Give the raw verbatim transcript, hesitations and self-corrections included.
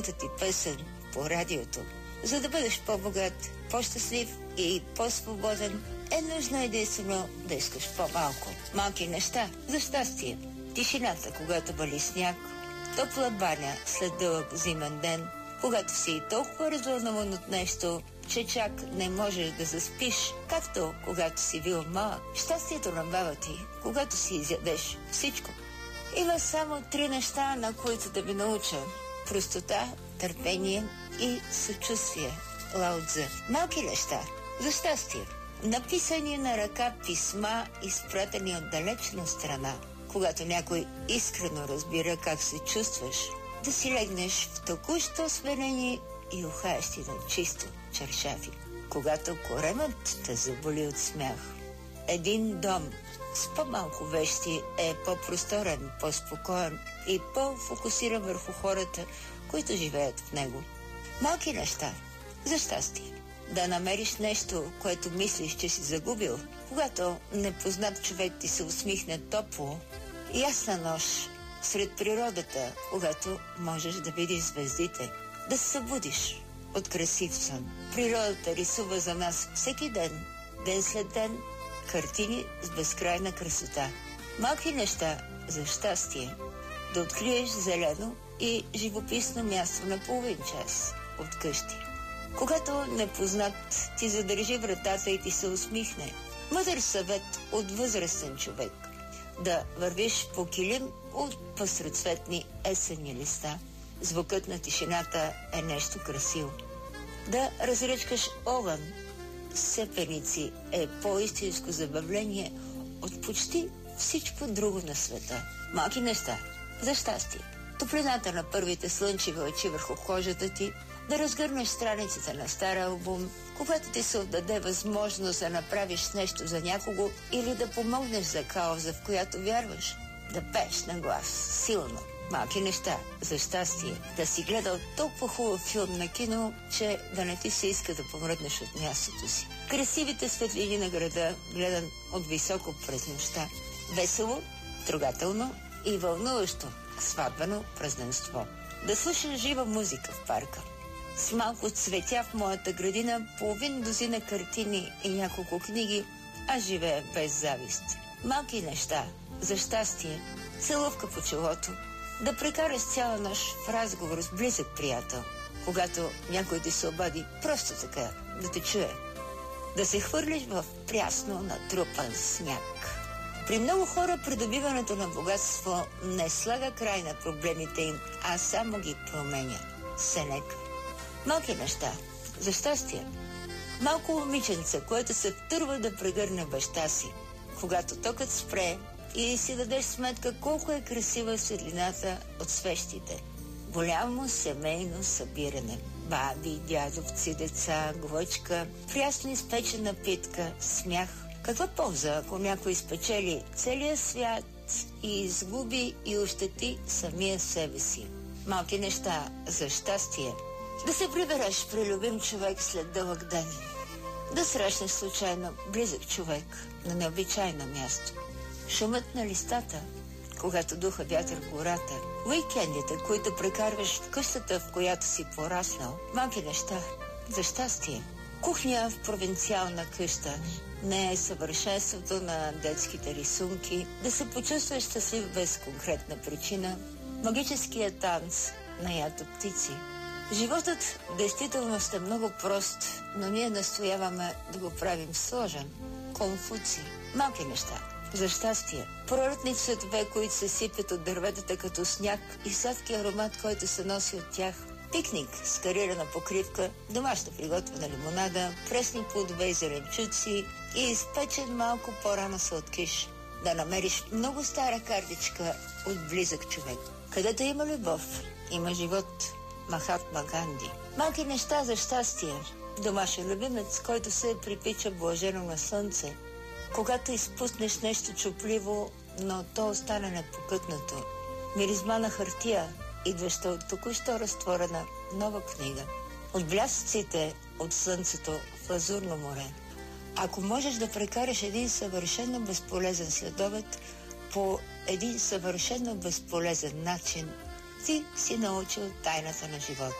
ти песен по радиото. За да бъдеш по-богат, по-щастлив и по-свободен, е нужно единствено да искаш по-малко. Малки неща за щастие. Тишината, когато вали сняг, топла баня след дълъг зимен ден, когато си толкова развълнуван от нещо, че чак не можеш да заспиш, както когато си бил малък. Щастието на баба ти, когато си изядеш всичко. Има само три неща, на които да ви науча. Простота, търпение и съчувствие. Лао Цзе. Малки неща за щастие. Написани на ръка писма, изпратени от далечна страна. Когато някой искрено разбира как се чувстваш, да си легнеш в току-що сменени и ухаещи на чисто чаршафи. Когато коремът те заболи от смях. Един дом с по-малко вещи е по-просторен, по-спокоен и по-фокусиран върху хората, които живеят в него. Малки неща за щастие. Да намериш нещо, което мислиш, че си загубил, когато непознат човек ти се усмихне топло. Ясна нощ сред природата, когато можеш да видиш звездите. Да се събудиш от красив сън. Природата рисува за нас всеки ден, ден след ден, картини с безкрайна красота. Малки неща за щастие. Да откриеш зелено и живописно място на половин час от къщи. Когато непознат ти задържи вратата и ти се усмихне. Мъдър съвет от възрастен човек. Да вървиш по килим от пъстроцветни есенни листа. Звукът на тишината е нещо красиво. Да разръчкаш огън с сепеници е по-истинско забавление от почти всичко друго на света. Малки неща за щастие. Топлината на първите слънчеви лъчи върху кожата ти, да разгърнеш страниците на стар албум, когато ти се отдаде възможност да направиш нещо за някого или да помогнеш за кауза, в която вярваш, да пееш на глас, силно. Малки неща за щастие. Да си гледал толкова хубав филм на кино, че да не ти се иска да помръднеш от мястото си. Красивите светлини на града, гледан от високо през нощта. Весело, трогателно и вълнуващо сватбено празненство. Да слушаш жива музика в парка. С малко цветя в моята градина, половин дозина картини и няколко книги, аз живея без завист. Малки неща за щастие. Целувка по челото. Да прекараш цяла нощ в разговор с близък приятел. Когато някой ти се обади просто така, да те чуе. Да се хвърлиш в прясно натрупан сняг. При много хора придобиването на богатство не слага край на проблемите им, а само ги променя. Сенека. Малки неща за щастие. Малко момиченце, което се втърва да прегърне баща си. Когато токът спре и си дадеш сметка колко е красива светлината от свещите. Голямо семейно събиране. Баби, дядовци, деца, глъчка, прясно изпечена питка, смях. Каква полза, ако някой спечели целия свят и изгуби и ощети самия себе си? Малки неща за щастие. Да се прибереш при любим човек след дълъг ден. Да срещнеш случайно близък човек на необичайно място. Шумът на листата, когато духа вятър в гората. Уикендите, които прекарваш в къщата, в която си пораснал. Малки неща за щастие. Кухня в провинциална къща. Не е съвършенството на детските рисунки. Да се почувстваш щастлив без конкретна причина. Магическият танц на ято птици. Животът действително е много прост, но ние настояваме да го правим сложен. Конфуций. Малки неща за щастие. Пролетни цветове, които се сипят от дърветата като сняг и сладки аромат, който се носи от тях. Пикник с карирана покривка, домашно приготвена лимонада, пресни плодове и зеленчуци и изпечен малко по-рано сладкиш. Да намериш много стара картичка от близък човек. Където има любов, има живот. Махатма Ганди. Малки неща за щастие. Домашен любимец, който се припича блажено на слънце. Когато изпуснеш нещо чупливо, но то остане непокътнато. Миризма на хартия, идваща от току-що разтворена нова книга. От блясъците от слънцето в лазурно море. Ако можеш да прекараш един съвършено безполезен следобед по един съвършено безполезен начин, ти си научил тайната на живота.